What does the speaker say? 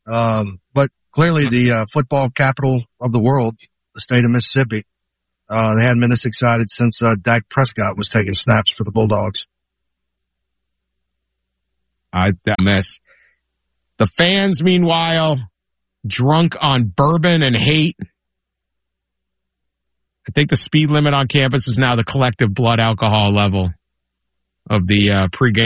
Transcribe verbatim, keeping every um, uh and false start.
Um, but clearly the uh, football capital of the world, the state of Mississippi, uh, they hadn't been this excited since uh, Dak Prescott was taking snaps for the Bulldogs. I miss. The fans, meanwhile, drunk on bourbon and hate. I think the speed limit on campus is now the collective blood alcohol level of the uh, pregame